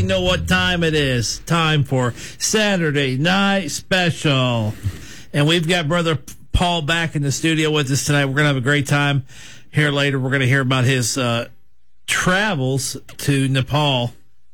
know what time it is. Time for Saturday Night Special. And we've got Brother Paul back in the studio with us tonight. We're going to have a great time. Here later, we're going to hear about his travels to Nepal.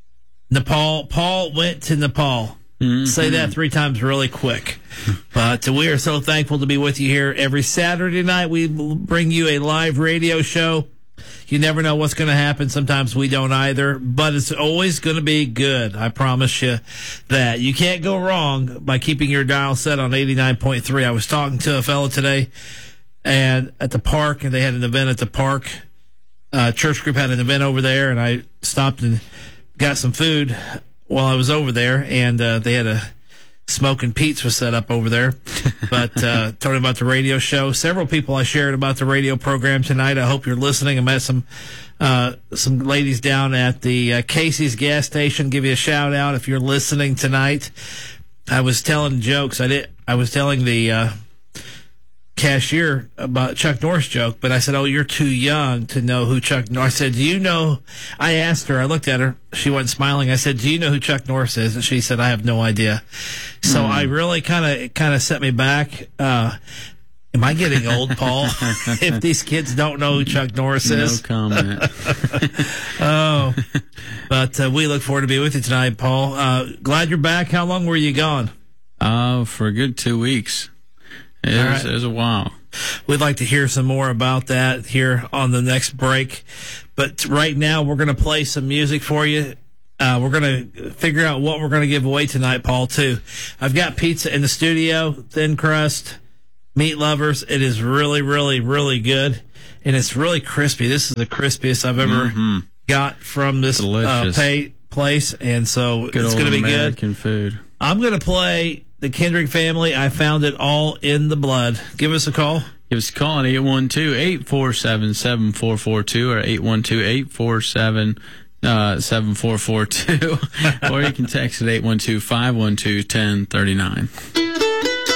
Paul went to Nepal. Mm-hmm. Say that 3 times really quick. But we are so thankful to be with you here every Saturday night. We bring you a live radio show. You never know what's going to happen. Sometimes we don't either, but it's always going to be good. I promise you that. You can't go wrong by keeping your dial set on 89.3. I was talking to a fellow today and at the park, and they had an event at the park. Church group had an event over there, and I stopped and got some food while I was over there, and they had a smoking pizza set up over there. But talking about the radio show, several people I shared about the radio program tonight. I hope you're listening. I met some ladies down at the Casey's gas station. Give you a shout out if you're listening tonight. I was telling jokes. I was telling the cashier about Chuck Norris joke, but I said, "Oh, you're too young to know who Chuck Norris." I said, "Do you know?" I asked her. I looked at her. She wasn't smiling. I said, "Do you know who Chuck Norris is?" And she said, "I have no idea." So I really kind of set me back. Am I getting old, Paul? If these kids don't know who Chuck Norris is, no comment. Oh, but we look forward to being with you tonight, Paul. Glad you're back. How long were you gone? For a good 2 weeks. It was a while. We'd like to hear some more about that here on the next break. But right now, we're going to play some music for you. We're going to figure out what we're going to give away tonight, Paul, too. I've got pizza in the studio, thin crust, meat lovers. It is really, really, really good. And it's really crispy. This is the crispiest I've ever got from this place. And so it's going to be good. American food. I'm going to play the Kendrick Family. I Found It All in the Blood. Give us a call. Give us a call at 812-847-7442 or 812-847-7442. Or you can text at 812-512-1039.